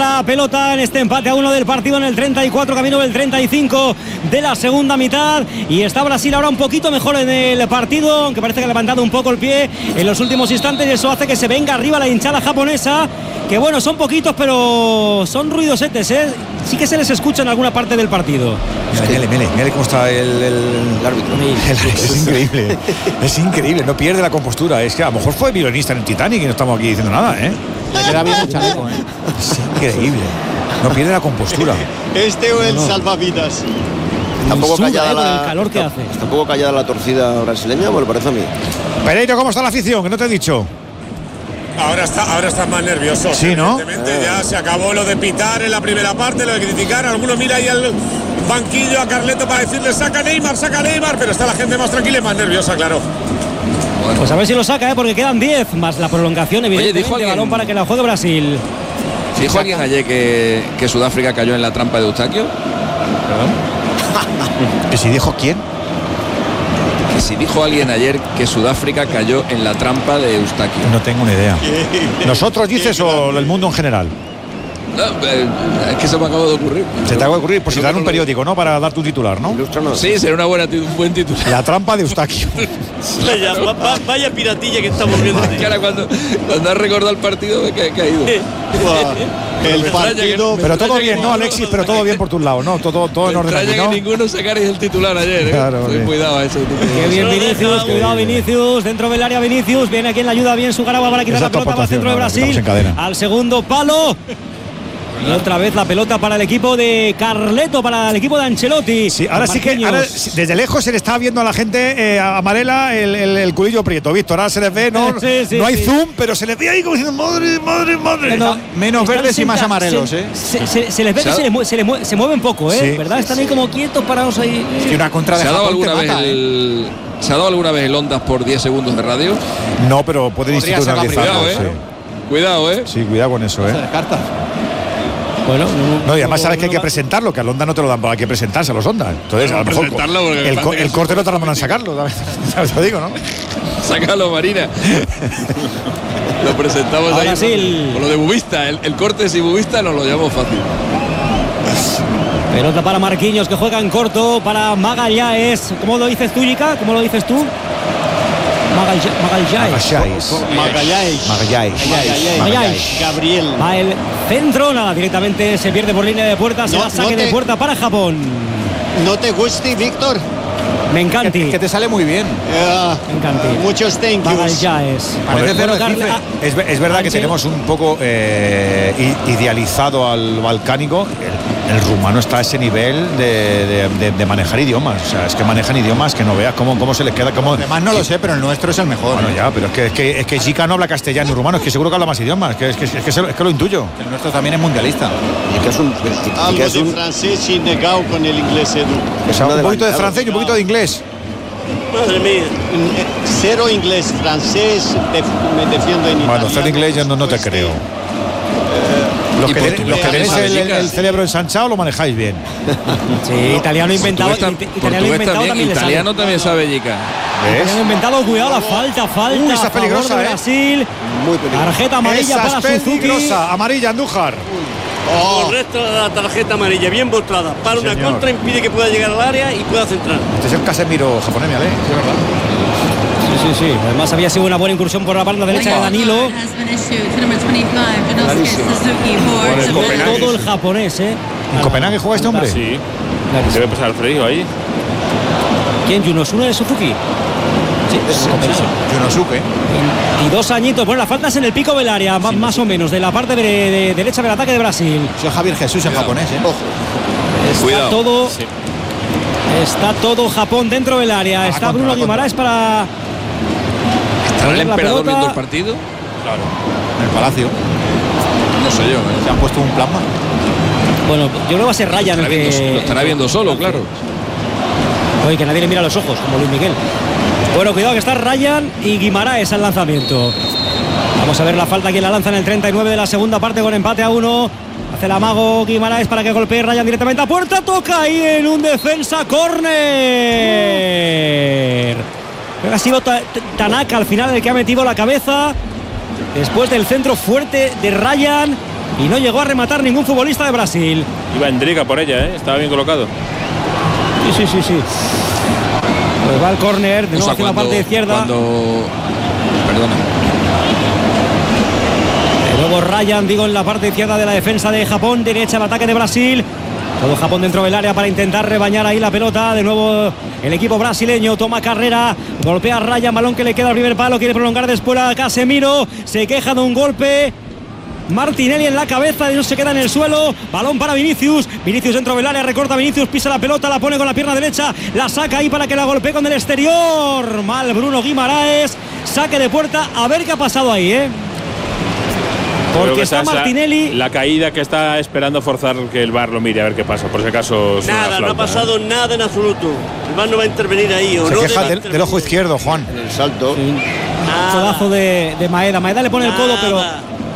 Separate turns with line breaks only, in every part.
la pelota en este empate a 1 del partido en el 34, camino del 35 de la segunda mitad. Y está Brasil ahora un poquito mejor en el partido, aunque parece que ha levantado un poco el pie en los últimos instantes, y eso hace que se venga arriba la hinchada japonesa, que bueno, son poquitos, pero son ruidosetes, ¿eh? Sí que se les escucha en alguna parte del partido.
Mire cómo está el árbitro. Es increíble, es increíble, no pierde la compostura. Es que a lo mejor fue violinista en el Titanic y no estamos aquí diciendo nada, ¿eh?
Le queda bien el chaleco, ¿eh?
Es increíble, no pierde la compostura.
O el salvavidas.
Está un poco callada
el calor que hace.
Está un poco callada la torcida brasileña, me lo parece a mí.
Pereiro, ¿cómo está la afición? Que no te he dicho.
Ahora está más nervioso.
Sí, ¿no?
Evidentemente ya se acabó lo de pitar en la primera parte, lo de criticar. Algunos mira ahí al banquillo a Carleto para decirle saca Neymar, pero está la gente más tranquila y más nerviosa, claro.
Bueno. Pues a ver si lo saca, porque quedan 10 más la prolongación, evidentemente. Oye, balón para que la juegue Brasil.
¿Dijo alguien ayer que Sudáfrica cayó en la trampa de Eustaquio?
¿Que si dijo quién?
Que si dijo alguien ayer que Sudáfrica cayó en la trampa de Eustaquio.
No tengo ni idea. ¿Nosotros dices o el mundo en general?
No, es que se me acaba de ocurrir.
Se te acaba de ocurrir, por si te dan un periódico, ¿no? Para dar tu titular, ¿no?
Sí, será un buen titular.
La trampa de Eustaquio.
Vaya piratilla que estamos viendo.
Cara, cuando has recordado el partido me he caído.
El partido.
Pero todo bien, ¿no, Alexis? Pero todo bien por tus lados, ¿no? Todo en orden aquí, ¿no?
Que ninguno sacarais el titular ayer, ¿eh?
Claro,
cuidado a eso.
Qué bien Vinicius, cuidado Vinicius, dentro del área Vinicius, viene aquí en la ayuda bien Sugaragua para quitar la pelota al centro de Brasil, al segundo palo. Y otra vez la pelota para el equipo de Carleto, para el equipo de Ancelotti.
Sí, ahora sí que desde lejos se le está viendo a la gente amarela el culillo prieto, Víctor. Ahora se les ve, no hay zoom, pero se les ve ahí como diciendo madre.
Menos verdes y más amarelos, ¿eh?
Se les ve que se mueven poco, ¿eh? Sí, ¿verdad? Están ahí como quietos, parados ahí.
Y una contra de Japón te mata,
¿Se ha dado alguna vez el Ondas por 10 segundos de radio?
No, pero pueden institucionalizarlo.
Cuidado, ¿eh?
Sí, cuidado con eso, ¿eh?
Se descarta.
Bueno,
no, y además sabes que hay que presentarlo, que al Onda no te lo dan, hay que presentarse a los Ondas. Entonces, a lo mejor el corte no tardan en sacarlo, ¿sabes? Lo digo, ¿no?
Sácalo, Marina. Lo presentamos ahora ahí. Sí, con lo de Bubista, el corte si Bubista nos lo llevamos fácil.
Pelota para Marquinhos, que juega en corto, para Magalhães. ¿Cómo lo dices tú, Yika? ¿Cómo lo dices tú? Magalhães.
Gabriel.
Va el centro, nada, directamente se pierde por línea de puerta, se va saque de puerta para Japón.
¿No te guste, Víctor?
Me encanta.
Que te sale muy bien.
Me encanta.
Muchos thank yous.
Es verdad que tenemos un poco idealizado al balcánico. El rumano está a ese nivel de manejar idiomas. O sea, es que manejan idiomas que no veas cómo se les queda.
Además no lo sé, pero el nuestro es el mejor.
Bueno, ya, pero es que Chica no habla castellano y rumano, es que seguro que habla más idiomas. Es que lo intuyo.
El nuestro también es mundialista.
Y que es un
de francés y negado con el inglés, Edu.
Un poquito de francés y un poquito de inglés.
Madre mía, cero inglés, francés, me defiendo en italiano.
Bueno, cero inglés yo no te creo. Los que tenéis el cerebro ensanchado lo manejáis bien.
Sí, italiano inventado.
Italiano también sabe Yika.
Italiano inventado, cuidado, la falta.
Esa es peligrosa,
Brasil.
Muy peligrosa.
Tarjeta amarilla para Suzuki.
Amarilla, Andújar.
Correcto, la tarjeta amarilla, bien volcada. Para una contra, impide que pueda llegar al área y pueda centrar.
Este es el Casemiro japonés, ¿vale? Sí, verdad.
Sí. Además había sido una buena incursión por la banda derecha de Danilo. Todo el japonés, ¿eh?
¿En Copenhague juega este hombre?
Sí. Debe pasar el frío ahí.
¿Quién? ¿Yunosuke de Suzuki? Sí,
Yunosuke.
22 añitos. Bueno, la falta es en el pico del área, más o menos, de la parte de derecha del ataque de Brasil.
Soy Javier Jesús en japonés, ¿eh?
Ojo. Está todo Japón dentro del área. Está Bruno Guimaraes para...
¿Estará el emperador viendo el partido?
Claro.
En el Palacio.
No sé yo.
Se han puesto un plasma.
Bueno, yo creo que va a ser Ryan el que...
Lo estará viendo solo, claro.
Oye, que nadie le mira los ojos, como Luis Miguel. Bueno, cuidado que está Ryan y Guimaraes al lanzamiento. Vamos a ver la falta, quien la lanza en el 39 de la segunda parte con empate a 1. Hace el amago Guimaraes para que golpee Ryan directamente a puerta. Toca ahí en un defensa, córner. Creo que ha sido Tanaka al final el que ha metido la cabeza. Después del centro fuerte de Ryan. y no llegó a rematar ningún futbolista de Brasil.
Iba Endrick por ella, estaba bien colocado.
Sí. Pues va el córner, de nuevo hacia la parte izquierda.
Perdona.
De nuevo Ryan, en la parte izquierda de la defensa de Japón, derecha el ataque de Brasil. Todo Japón dentro del área para intentar rebañar ahí la pelota. De nuevo el equipo brasileño toma carrera, golpea a Ryan, balón que le queda al primer palo, quiere prolongar después a Casemiro, se queja de un golpe. Martinelli en la cabeza, no se queda en el suelo. Balón para Vinicius dentro del área, recorta Vinicius, pisa la pelota, la pone con la pierna derecha, la saca ahí para que la golpee con el exterior. Mal Bruno Guimaraes, saque de puerta. A ver qué ha pasado ahí, porque está Martinelli.
La caída que está esperando forzar que el VAR lo mire a ver qué pasa. Por si acaso.
Nada, no ha pasado nada en absoluto. El VAR no va a intervenir ahí.
Se queja del ojo izquierdo, Juan.
El salto.
Codazo de Maeda. Maeda le pone el codo, pero.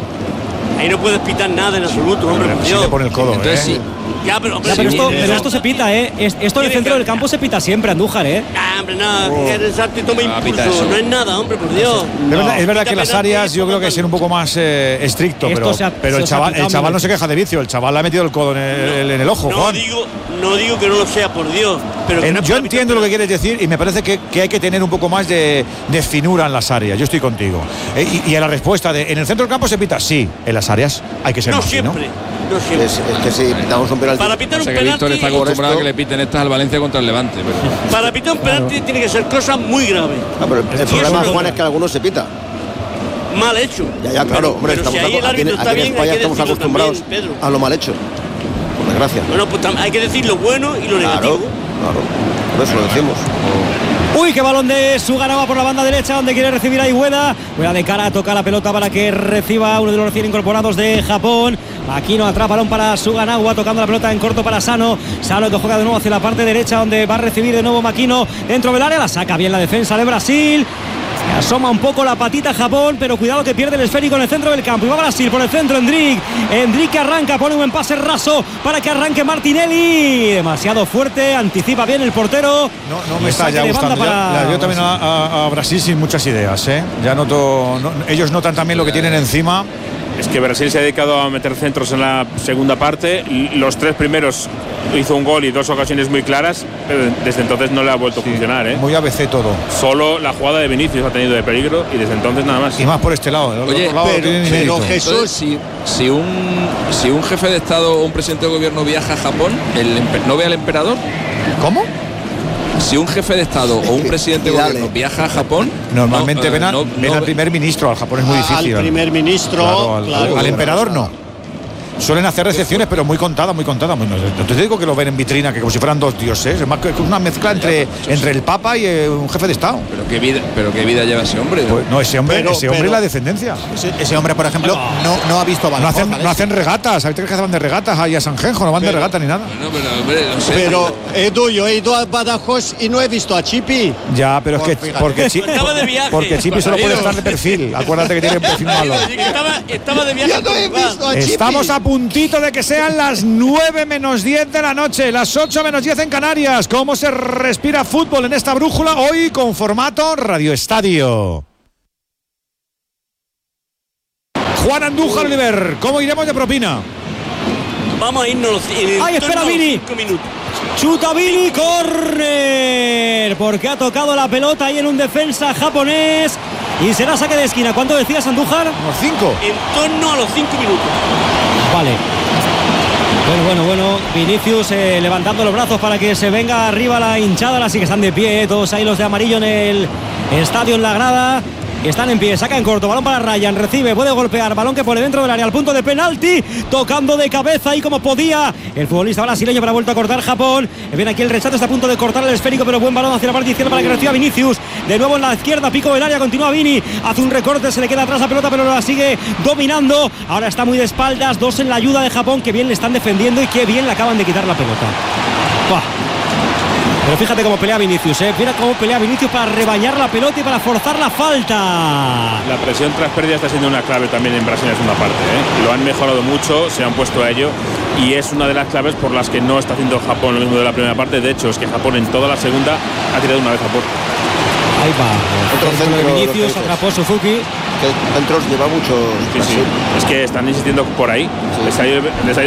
Ahí no puedes pitar nada en absoluto, hombre.
Sí le pone el codo.
Entonces sí.
Pero esto se pita, Esto en el centro del campo se pita siempre, Andújar,
hombre, nada, que el salto y toma impulso. No es nada, hombre, por Dios.
Es verdad que las áreas yo creo que hay que ser un poco más estricto, pero el chaval no se queja de vicio, el chaval le ha metido el codo en el ojo, Juan.
No digo que no lo sea, por Dios. Pero que
yo entiendo lo que quieres decir y me parece que hay que tener un poco más de finura en las áreas. Yo estoy contigo. Y a la respuesta de en el centro del campo se pita, sí, en las áreas hay que ser más fino.
No siempre. Es que si pitamos un penalti.
Para pitar un penalti.
Víctor está acostumbrado a que le piten estas al Valencia contra el Levante. Pero.
Para pitar un penalti tiene que ser cosas muy graves.
Pero el problema, Juan, es que algunos se pita.
Mal hecho.
Ya, claro, hombre,
pero si ahí el árbitro está bien,
España estamos acostumbrados también, a lo mal hecho. Por desgracia.
Bueno, pues hay que decir lo bueno y lo negativo.
Claro, por eso lo decimos.
Uy, qué balón de Suganova por la banda derecha, donde quiere recibir a Iweda. Juega de cara, toca la pelota para que reciba uno de los recién incorporados de Japón. Aquino atrapa balón para Suganova, tocando la pelota en corto para Sano. Sano que juega de nuevo hacia la parte derecha, donde va a recibir de nuevo Makino dentro del área. La saca bien la defensa de Brasil. Se asoma un poco la patita Japón, pero cuidado que pierde el esférico en el centro del campo. Y va Brasil por el centro, Endrick que arranca, pone un buen pase raso para que arranque Martinelli. Demasiado fuerte, anticipa bien el portero.
No me está ya gustando. Yo también a Brasil sin muchas ideas, Ya noto, ellos notan también lo que tienen encima.
Es que Brasil se ha dedicado a meter centros en la segunda parte. Los 3 primeros hizo un gol y 2 ocasiones muy claras, pero desde entonces no le ha vuelto a funcionar.
Muy ABC todo.
Solo la jugada de Vinicius ha tenido de peligro y desde entonces nada más.
Y más por este lado.
Oye, pero Jesús, si un jefe de Estado o un presidente de gobierno viaja a Japón, ¿no ve al emperador?
¿Cómo?
Si un jefe de Estado o un presidente de gobierno viaja a Japón,
normalmente ven al primer ministro. Al Japón es muy difícil.
Al primer ministro,
al emperador no. Suelen hacer recepciones, pero muy contadas. No te digo que lo ven en vitrina, que como si fueran 2 dioses. Es más que una mezcla entre el Papa y un jefe de Estado.
Pero qué vida lleva ese hombre.
Ese hombre y la descendencia.
Ese hombre, por ejemplo, no ha visto Badajoz.
No hacen regatas. ¿Sabes que van de regatas ahí a Sanjenjo? No van de regata ni nada.
Pero Edu, yo he ido a Badajoz y no he visto a Chipi.
Ya, pero es que porque Chipi solo puede estar de perfil. Acuérdate que tiene un perfil malo.
Estaba de viaje.
Yo no he visto a Chipi.
Estamos a puntito de que sean las 9 menos 10 de la noche, las 8 menos 10 en Canarias. ¿Cómo se respira fútbol en esta brújula hoy con formato Radio Estadio? Juan Andújar, Oliver, ¿cómo iremos de propina?
Vamos a irnos.
¡Ay, espera, Vini! Chuta Vini, córner, porque ha tocado la pelota ahí en un defensa japonés y será saque de esquina. ¿Cuánto decías, Andújar?
Unos 5.
En torno a los 5 minutos.
Vale. Bueno, Vinicius levantando los brazos para que se venga arriba la hinchada. Así que están de pie, todos ahí los de amarillo en el estadio, en la grada. Están en pie, saca en corto, balón para Ryan, recibe, puede golpear, balón que pone dentro del área, al punto de penalti, tocando de cabeza y como podía el futbolista brasileño, para vuelto a cortar Japón. Viene aquí el rechazo, está a punto de cortar el esférico, pero buen balón hacia la parte izquierda para que reciba Vinicius. De nuevo en la izquierda, pico del área, continúa Vini, hace un recorte, se le queda atrás la pelota, pero la sigue dominando. Ahora está muy de espaldas, 2 en la ayuda de Japón, que bien le están defendiendo y que bien le acaban de quitar la pelota. ¡Buah! Pero fíjate cómo pelea Vinicius, Mira cómo pelea Vinicius para rebañar la pelota y para forzar la falta.
La presión tras pérdida está siendo una clave también en Brasil en la segunda parte, Lo han mejorado mucho, se han puesto a ello y es una de las claves por las que no está haciendo Japón lo mismo de la primera parte. De hecho, es que Japón en toda la segunda ha tirado una vez a puerta.
Ahí va. Otro centro de Vinicius, atrapó Suzuki.
que centros lleva muchos.
Sí. Es que están insistiendo por ahí. Les ha ido